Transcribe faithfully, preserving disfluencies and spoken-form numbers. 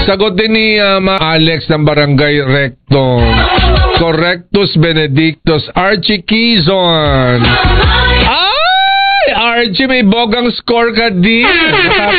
Sagot din ni uh, Ma Alex ng Barangay Rectong. Correctus Benedictus. Archie Quizon. Ay! Archie, may bogang score ka din.